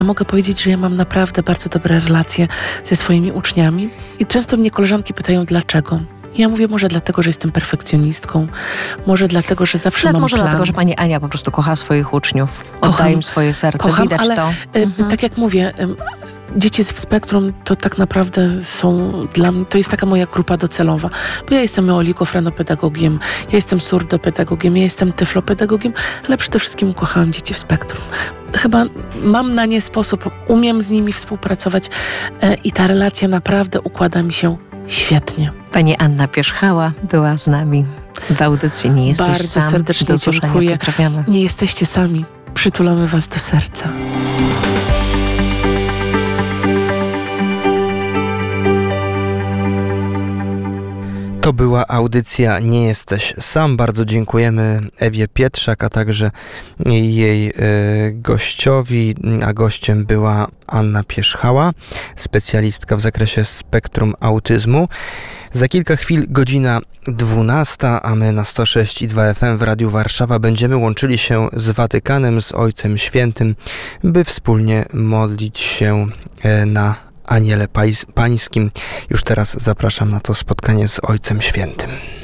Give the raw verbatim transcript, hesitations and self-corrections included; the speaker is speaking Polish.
Mogę powiedzieć, że ja mam naprawdę bardzo dobre relacje ze swoimi uczniami i często mnie koleżanki pytają, dlaczego. I ja mówię, może dlatego, że jestem perfekcjonistką, może dlatego, że zawsze Nawet mam może plan. dlatego, że pani Ania po prostu kocha swoich uczniów, Kocham, oddaje im swoje serce, kocham, widać ale, to. y, Mhm. tak jak mówię, y, dzieci w spektrum to tak naprawdę są dla mnie, to jest taka moja grupa docelowa, bo ja jestem oligofrenopedagogiem, ja jestem surdopedagogiem, ja jestem tyflopedagogiem, ale przede wszystkim kocham dzieci w spektrum. Chyba mam na nie sposób, umiem z nimi współpracować y, i ta relacja naprawdę układa mi się świetnie. Pani Anna Pierzchała była z nami w audycji Nie jesteś Bardzo sam. serdecznie Do usłyszenia. dziękuję. Pozdrawiamy. Nie jesteście sami, przytulamy was do serca. To była audycja Nie jesteś sam. Bardzo dziękujemy Ewie Pietrzak, a także jej e, gościowi, a gościem była Anna Pierzchała, specjalistka w zakresie spektrum autyzmu. Za kilka chwil godzina dwunasta, a my na sto sześć i dwa F M w Radiu Warszawa będziemy łączyli się z Watykanem, z Ojcem Świętym, by wspólnie modlić się e, na Aniele Pańskim. Już teraz zapraszam na to spotkanie z Ojcem Świętym.